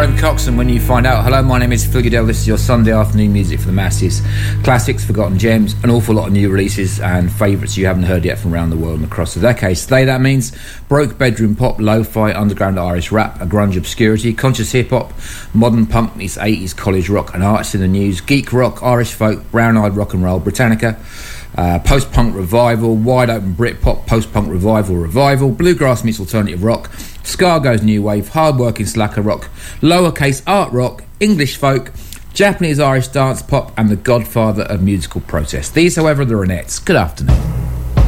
Graham Cox, and when you find out, hello, my name is Phil Goodell. This is your Sunday afternoon music for the masses. Classics, forgotten gems, an awful lot of new releases and favourites you haven't heard yet from around the world and across the decades. Today that means broke bedroom pop, lo-fi, underground Irish rap, a grunge obscurity, conscious hip-hop, modern punk meets 80s college rock and artists in the news, geek rock, Irish folk, brown-eyed rock and roll, Britannica, post-punk revival, wide-open Britpop, post-punk revival, bluegrass meets alternative rock, ska goes new wave, hard-working slacker rock, lowercase art rock, English folk, Japanese Irish dance pop, and the godfather of musical protest. These, however, are the Ronettes. Good afternoon.